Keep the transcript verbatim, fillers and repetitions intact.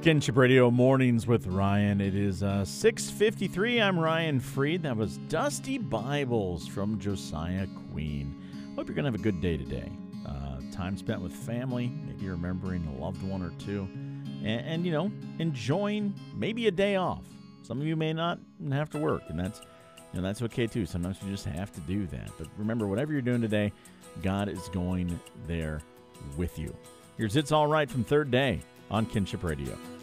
Kinship Radio Mornings with Ryan. It is uh, six fifty-three. I'm Ryan Freed. That was Dusty Bibles from Josiah Queen. Hope you're going to have a good day today. Uh, time spent with family, maybe remembering a loved one or two, and, and, you know, enjoying maybe a day off. Some of you may not have to work, and that's, you know, that's okay too. Sometimes you just have to do that. But remember, whatever you're doing today, God is going there with you. Here's It's All Right from Third Day on Kinship Radio.